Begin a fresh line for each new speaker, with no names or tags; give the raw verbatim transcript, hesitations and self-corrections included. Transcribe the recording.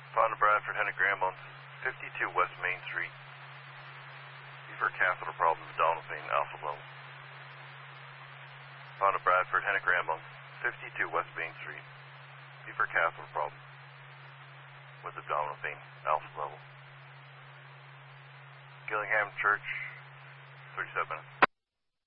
Fonda Bradford, Henry Grambone, fifty-two West Main Street. For catheter problem, Donalphine, alpha level. Fonda Bradford, Henry Grambone, fifty-two West Main Street. For catheter problem with the Donalphine, alpha level. Gillingham Church, thirty-seven minutes.